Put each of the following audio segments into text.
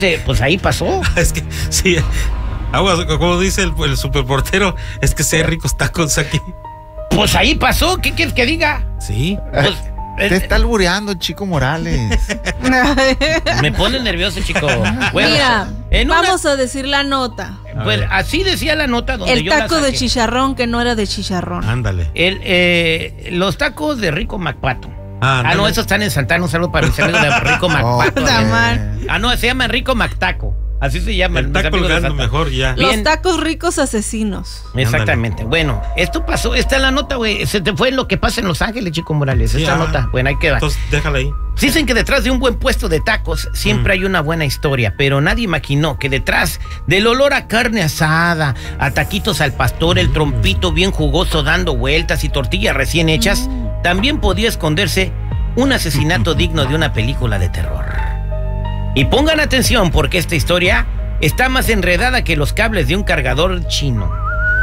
Pues ahí pasó. Es que, sí, aguas, como dice el superportero, es que se hay ricos tacos aquí. Pues ahí pasó, ¿qué quieres que diga? Sí. Pues, te está albureando, Chico Morales. me pone nervioso, chico. Bueno, mira, vamos a decir la nota. Pues así decía la nota donde el yo taco la de saqué. chicharrón que no era de chicharrón. Ándale. Los tacos de Rico Macpato. Ah, no, esos están en Santana. Un saludo para mis amigos de Rico Macpato. No, se llama Rico Mactaco. Así se llama. El taco colgando mejor ya. Los tacos ricos asesinos. Exactamente. Bueno, esto pasó. Esta es la nota, güey. Se te fue lo que pasa en Los Ángeles, Chico Morales. Esta nota. Bueno, ahí queda. Entonces, déjala ahí. Dicen que detrás de un buen puesto de tacos siempre hay una buena historia, pero nadie imaginó que detrás del olor a carne asada, a taquitos al pastor, el trompito bien jugoso dando vueltas y tortillas recién hechas, también podía esconderse un asesinato digno de una película de terror. Y pongan atención porque esta historia está más enredada que los cables de un cargador chino.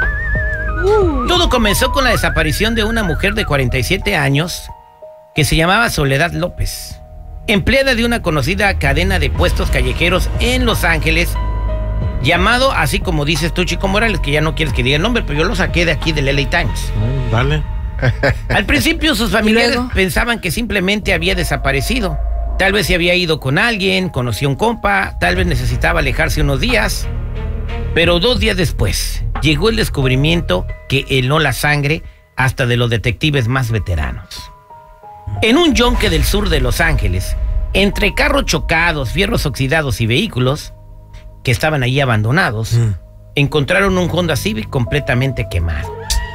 Todo comenzó con la desaparición de una mujer de 47 años que se llamaba Soledad López, empleada de una conocida cadena de puestos callejeros en Los Ángeles, llamado, así como dices tú, Chico Morales, que ya no quieres que diga el nombre, pero yo lo saqué de aquí del LA Times. Vale. Al principio sus familiares pensaban que simplemente había desaparecido. Tal vez se había ido con alguien, conoció a un compa, tal vez necesitaba alejarse unos días. Pero 2 días después llegó el descubrimiento que heló la sangre hasta de los detectives más veteranos. En un yonque del sur de Los Ángeles, entre carros chocados, fierros oxidados y vehículos que estaban ahí abandonados, encontraron un Honda Civic completamente quemado.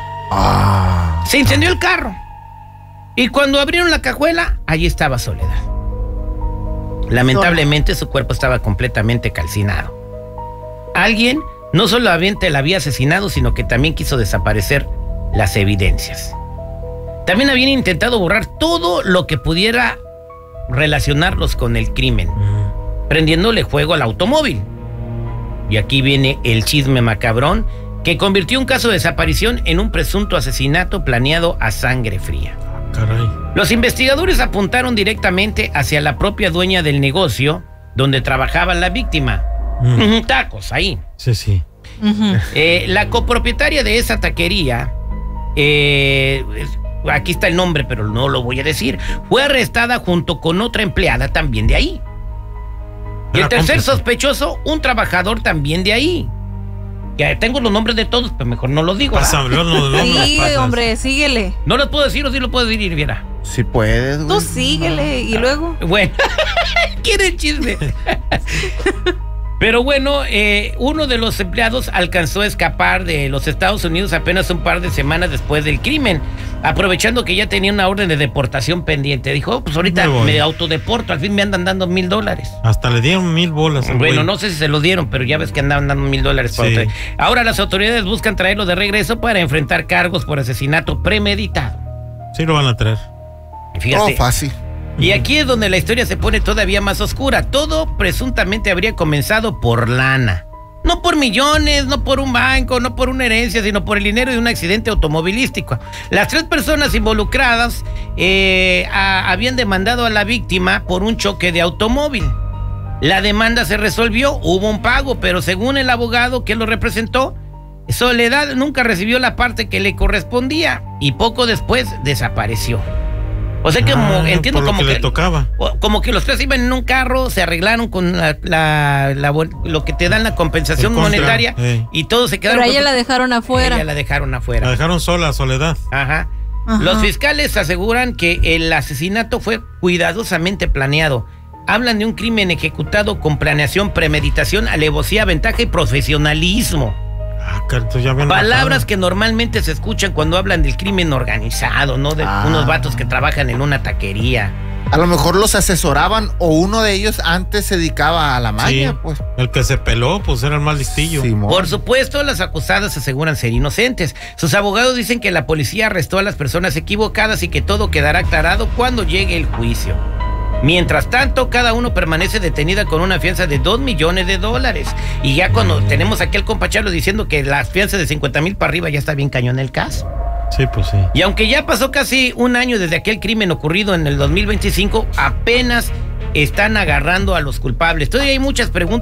Se incendió el carro. Y cuando abrieron la cajuela, allí estaba Soledad. Lamentablemente su cuerpo estaba completamente calcinado. Alguien no solamente la había asesinado, sino que también quiso desaparecer las evidencias. También habían intentado borrar todo lo que pudiera relacionarlos con el crimen, prendiéndole fuego al automóvil. Y aquí viene el chisme macabrón que convirtió un caso de desaparición en un presunto asesinato planeado a sangre fría. Caray. Los investigadores apuntaron directamente hacia la propia dueña del negocio donde trabajaba la víctima. Tacos, ahí. Sí. La copropietaria de esa taquería, aquí está el nombre, pero no lo voy a decir, fue arrestada junto con otra empleada también de ahí. Y el tercer sospechoso, un trabajador también de ahí. Ya tengo los nombres de todos, pero mejor no los digo. Sí, hombre, síguele. ¿No los puedo decir o sí los puedo decir, Viera? Sí puedes, güey. Tú síguele y luego. Bueno, quiere el chisme. Pero bueno, uno de los empleados alcanzó a escapar de los Estados Unidos apenas un par de semanas después del crimen, aprovechando que ya tenía una orden de deportación pendiente. Dijo, pues ahorita me autodeporto, al fin me andan dando $1,000. Hasta le dieron 1,000 bolas. Bueno, no sé si se lo dieron, pero ya ves que andaban dando $1,000 por otra. Ahora las autoridades buscan traerlo de regreso para enfrentar cargos por asesinato premeditado. Sí lo van a traer. Fíjate. Fácil. Y aquí es donde la historia se pone todavía más oscura. Todo presuntamente habría comenzado por lana. No por millones, no por un banco, no por una herencia, sino por el dinero de un accidente automovilístico. Las 3 personas involucradas habían demandado a la víctima por un choque de automóvil. La demanda se resolvió, hubo un pago, pero según el abogado que lo representó, Soledad nunca recibió la parte que le correspondía y poco después desapareció. O sea que entiendo como que le tocaba. Como que los 3 iban en un carro, se arreglaron con lo que te dan la compensación monetaria y todos se quedaron. Pero a ella la dejaron afuera. Ella la dejaron afuera. La dejaron sola, Soledad. Ajá. Los fiscales aseguran que el asesinato fue cuidadosamente planeado. Hablan de un crimen ejecutado con planeación, premeditación, alevosía, ventaja y profesionalismo. Palabras que normalmente se escuchan cuando hablan del crimen organizado, ¿no? De unos vatos que trabajan en una taquería. A lo mejor los asesoraban o uno de ellos antes se dedicaba a la maña, pues. El que se peló, pues era el más listillo. Por supuesto, las acusadas aseguran ser inocentes. Sus abogados dicen que la policía arrestó a las personas equivocadas y que todo quedará aclarado cuando llegue el juicio. Mientras tanto, cada uno permanece detenida con una fianza de $2 millones. Y ya cuando tenemos aquí al compa Charlo diciendo que las fianzas de 50,000 para arriba ya está bien cañón el caso. Sí, pues sí. Y aunque ya pasó casi un año desde aquel crimen ocurrido en el 2025, apenas están agarrando a los culpables. Todavía hay muchas preguntas